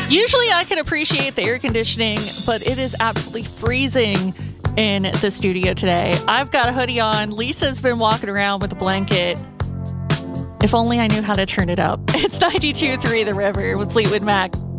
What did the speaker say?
Usually I can appreciate the air conditioning, but it is absolutely freezing in the studio today. I've got a hoodie on. Lisa's been walking around with a blanket. If only I knew how to turn it up. It's 92.3 The River with Fleetwood Mac.